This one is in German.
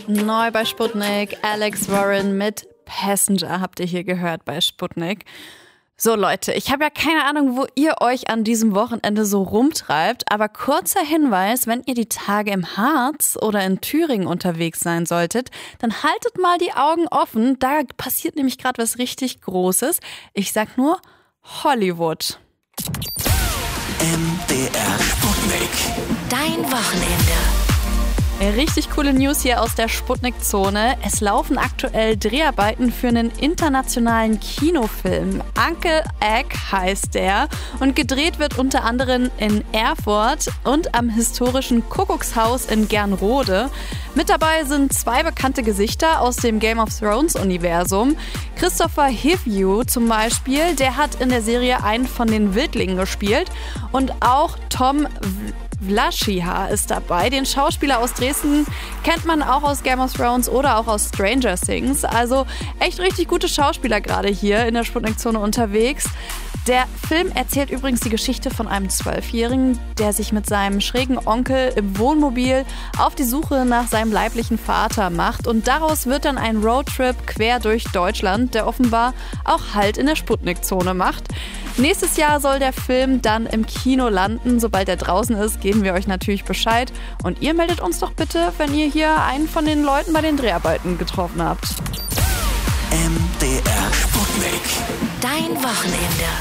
Neu bei Sputnik, Alex Warren mit Passenger habt ihr hier gehört bei Sputnik. So Leute, ich habe ja keine Ahnung, wo ihr euch an diesem Wochenende so rumtreibt, aber kurzer Hinweis, wenn ihr die Tage im Harz oder in Thüringen unterwegs sein solltet, dann haltet mal die Augen offen, da passiert nämlich gerade was richtig Großes. Ich sag nur Hollywood. MDR Sputnik. Dein Wochenende. Richtig coole News hier aus der Sputnik-Zone. Es laufen aktuell Dreharbeiten für einen internationalen Kinofilm. Uncle Egg heißt der und gedreht wird unter anderem in Erfurt und am historischen Kuckuckshaus in Gernrode. Mit dabei sind 2 bekannte Gesichter aus dem Game of Thrones-Universum. Christopher Hivju zum Beispiel, der hat in der Serie einen von den Wildlingen gespielt. Und auch Tom Vlaschiha ist dabei. Den Schauspieler aus Dresden kennt man auch aus Game of Thrones oder auch aus Stranger Things. Also echt richtig gute Schauspieler gerade hier in der Sputnik-Zone unterwegs. Der Film erzählt übrigens die Geschichte von einem 12-Jährigen, der sich mit seinem schrägen Onkel im Wohnmobil auf die Suche nach seinem leiblichen Vater macht. Und daraus wird dann ein Roadtrip quer durch Deutschland, der offenbar auch Halt in der Sputnik-Zone macht. Nächstes Jahr soll der Film dann im Kino landen. Sobald er draußen ist, geben wir euch natürlich Bescheid. Und ihr meldet uns doch bitte, wenn ihr hier einen von den Leuten bei den Dreharbeiten getroffen habt. MDR Sputnik. Dein Wochenende.